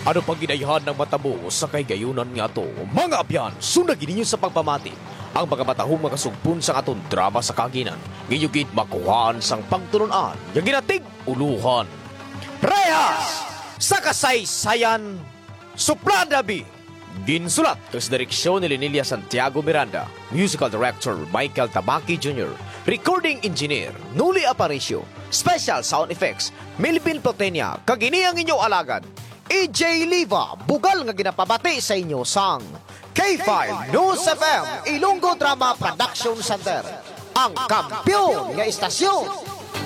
Ano pang ginayhan ng matabo sa kaygayunan nga to? Mga abyan, sundagin ninyo sa pagpamati. Ang mga matahong makasugpon sa aton drama sa kaginan. Ngiyugit makuhaan sang pagtununan. Yung ginatig uluhan. Rehas! Sa kasaysayan, Supladabi! Ginsulat kas direksyon ni Linilia Santiago Miranda. Musical Director Michael Tabaki Jr. Recording Engineer Nuli Aparicio. Special Sound Effects Melvin Plotenia. Kagini ang inyong alagad EJ Liva, bugal nga ginapabati sa inyo sang K5 News FM Ilonggo Drama Production Center, ang kampiyon nga istasyon